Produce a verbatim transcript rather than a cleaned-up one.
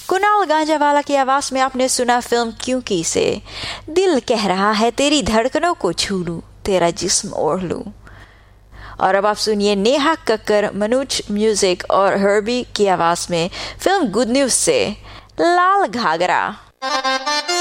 कुणाल गांजावाला की आवाज में आपने सुना फिल्म क्योंकि से दिल कह रहा है तेरी धड़कनों को छू लूं, तेरा जिस्म ओढ़ लूं। और अब आप सुनिए नेहा कक्कर, मनोज म्यूजिक और हर्बी की आवाज में फिल्म गुड न्यूज से लाल घाघरा।